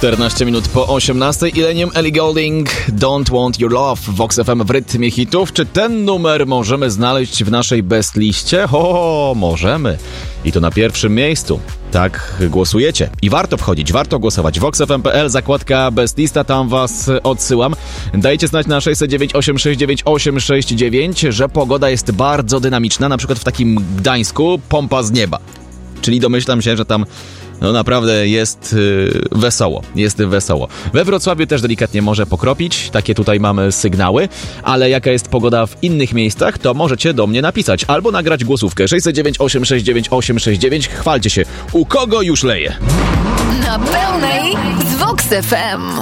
14 minut po 18. Ileniem Ellie Goulding, Don't Want Your Love, Vox FM w rytmie hitów. Czy ten numer możemy znaleźć w naszej best liście? O, możemy. I to na pierwszym miejscu. Tak głosujecie. I warto wchodzić, warto głosować. voxfm.pl, zakładka best lista, tam was odsyłam. Dajcie znać na 609 869 869, że pogoda jest bardzo dynamiczna, na przykład w takim Gdańsku, pompa z nieba. Czyli domyślam się, że tam naprawdę jest wesoło. Jest wesoło. We Wrocławiu też delikatnie może pokropić. Takie tutaj mamy sygnały. Ale jaka jest pogoda w innych miejscach, to możecie do mnie napisać. Albo nagrać głosówkę 609 869 869. Chwalcie się. U kogo już leje? Na pełnej z Vox FM.